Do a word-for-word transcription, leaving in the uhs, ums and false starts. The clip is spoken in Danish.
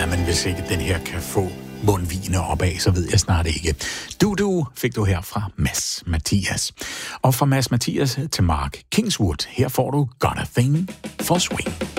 Jamen, hvis ikke den her kan få mundvigene opad, så ved jeg snart ikke. Du, du, fik du her fra Mads Mathias. Og fra Mads Mathias til Mark Kingswood, her får du Got a Thing for Swing.